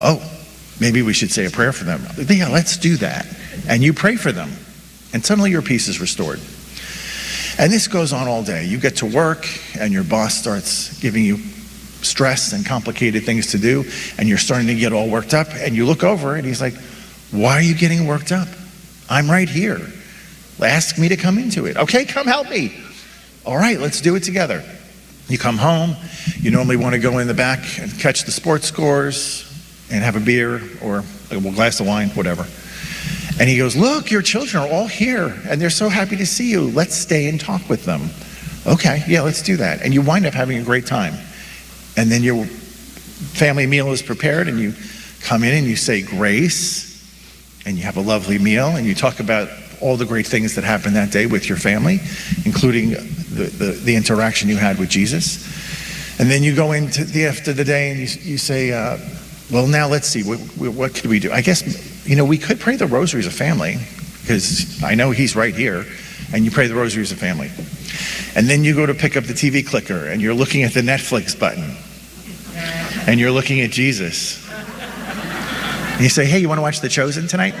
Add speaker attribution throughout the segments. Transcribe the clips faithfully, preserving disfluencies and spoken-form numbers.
Speaker 1: Oh, maybe we should say a prayer for them. Yeah, let's do that. And you pray for them. And suddenly your peace is restored. And this goes on all day. You get to work and your boss starts giving you stress and complicated things to do, and you're starting to get all worked up, and you look over and he's like, why are you getting worked up? I'm right here. Ask me to come into it. Okay, come help me. All right, let's do it together. You come home, you normally want to go in the back and catch the sports scores and have a beer or a glass of wine, whatever. And he goes, look, your children are all here and they're so happy to see you. Let's stay and talk with them. Okay, yeah, let's do that. And you wind up having a great time. And then your family meal is prepared and you come in and you say grace and you have a lovely meal and you talk about all the great things that happened that day with your family, including the, the, the interaction you had with Jesus. And then you go into the after the day and you, you say, uh, well, now let's see, what, what could we do? I guess, you know, we could pray the rosary as a family, because I know he's right here, and you pray the rosary as a family. And then you go to pick up the T V clicker, and you're looking at the Netflix button, and you're looking at Jesus. And you say, hey, you want to watch The Chosen tonight?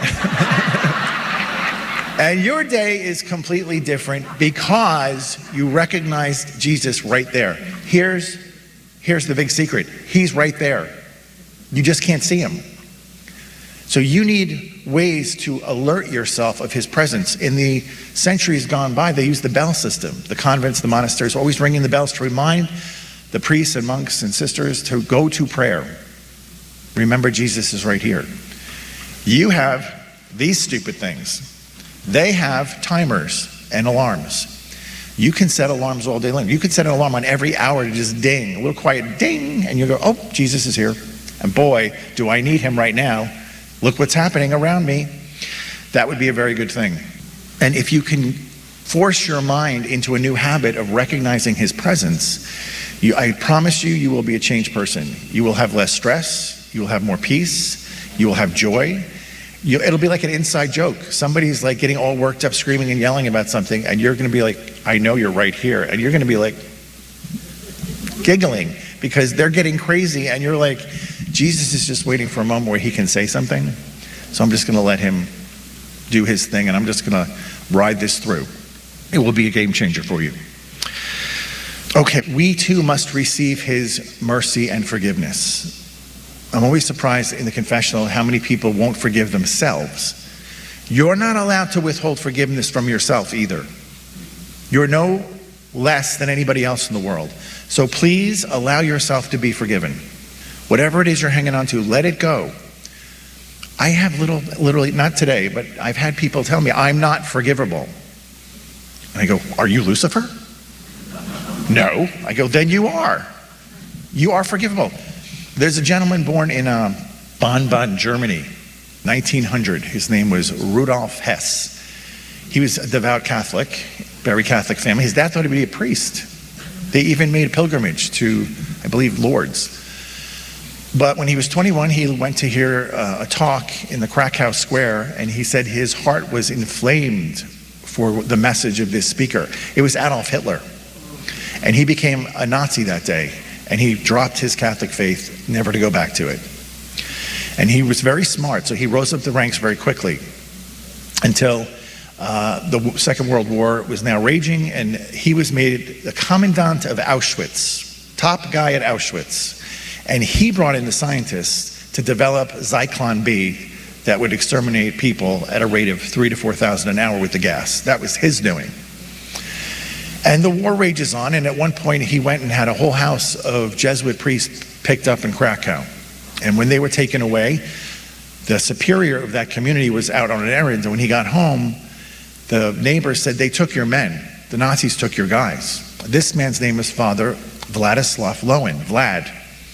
Speaker 1: And your day is completely different because you recognized Jesus right there. Here's, here's the big secret. He's right there. You just can't see him. So you need ways to alert yourself of his presence. In the centuries gone by, they used the bell system. The convents, the monasteries, always ringing the bells to remind the priests and monks and sisters to go to prayer. Remember, Jesus is right here. You have these stupid things. They have timers and alarms. You can set alarms all day long. You can set an alarm on every hour to just ding, a little quiet ding, and you go, oh, Jesus is here. And boy, do I need him right now. Look what's happening around me. That would be a very good thing. And if you can force your mind into a new habit of recognizing his presence, you, I promise you, you will be a changed person. You will have less stress. You will have more peace. You will have joy. You, it'll be like an inside joke. Somebody's like getting all worked up, screaming and yelling about something, and you're going to be like, I know you're right here. And you're going to be like giggling because they're getting crazy, and you're like, Jesus is just waiting for a moment where he can say something. So I'm just going to let him do his thing, and I'm just going to ride this through. It will be a game changer for you. Okay, we too must receive his mercy and forgiveness. I'm always surprised in the confessional how many people won't forgive themselves. You're not allowed to withhold forgiveness from yourself either. You're no less than anybody else in the world. So please allow yourself to be forgiven. Whatever it is you're hanging on to, let it go. I have little, literally, not today, but I've had people tell me, I'm not forgivable. And I go, are you Lucifer? No. I go, then you are. You are forgivable. There's a gentleman born in uh, Bonn, Bonn, Germany, nineteen hundred. His name was Rudolf Hess. He was a devout Catholic, very Catholic family. His dad thought he'd be a priest. They even made a pilgrimage to, I believe, Lourdes. But when he was twenty-one, he went to hear uh, a talk in the Krakow Square, and he said his heart was inflamed for the message of this speaker. It was Adolf Hitler. And he became a Nazi that day, and he dropped his Catholic faith, never to go back to it. And he was very smart, so he rose up the ranks very quickly until uh, the Second World War was now raging, and he was made the commandant of Auschwitz, top guy at Auschwitz. And he brought in the scientists to develop Zyklon B that would exterminate people at a rate of three to four thousand an hour with the gas. That was his doing. And the war rages on, and at one point he went and had a whole house of Jesuit priests picked up in Krakow. And when they were taken away, the superior of that community was out on an errand, and when he got home, the neighbors said, they took your men. The Nazis took your guys. This man's name is Father Vladislav Lowen, Vlad.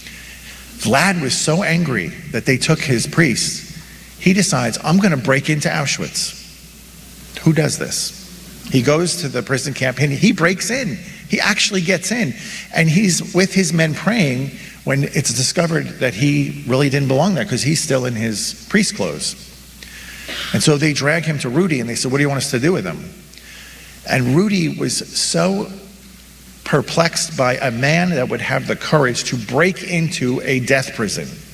Speaker 1: Vlad was so angry that they took his priests, he decides, I'm going to break into Auschwitz. Who does this? He goes to the prison camp and he breaks in. He actually gets in. And he's with his men praying when it's discovered that he really didn't belong there because he's still in his priest clothes. And so they drag him to Rudy and they said, what do you want us to do with him? And Rudy was so perplexed by a man that would have the courage to break into a death prison.